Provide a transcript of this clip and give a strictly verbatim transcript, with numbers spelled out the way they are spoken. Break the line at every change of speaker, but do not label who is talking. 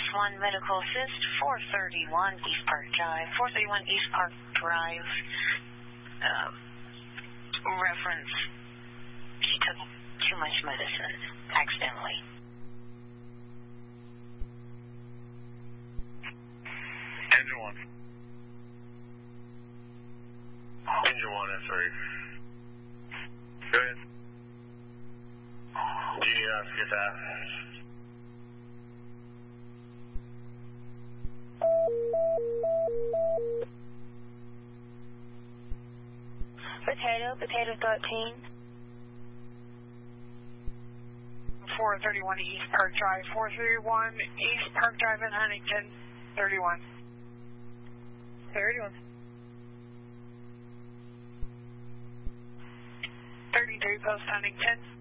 one Medical Assist, four thirty-one East Park Drive, four thirty-one East Park Drive. Uh, reference, she took too much medicine, accidentally.
Engine one. Engine one, that's right. Go ahead. Do you need us to get that?
Potato, potato thirteen.
four thirty-one East Park Drive, four thirty-one East Park Drive in Huntington, thirty-one. thirty-one. thirty-three Post Huntington.